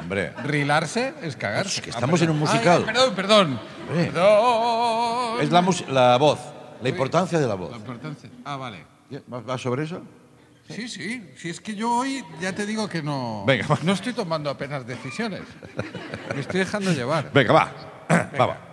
Hombre. Rilarse es cagarse. Es que estamos en un musical. Perdón. Hombre. Perdón. Es la voz, la importancia de la voz. La importancia. Vale. ¿Va sobre eso? Sí. Si es que yo hoy ya te digo que no. Venga, va. No estoy tomando apenas decisiones. Me estoy dejando llevar. Venga, va. Va.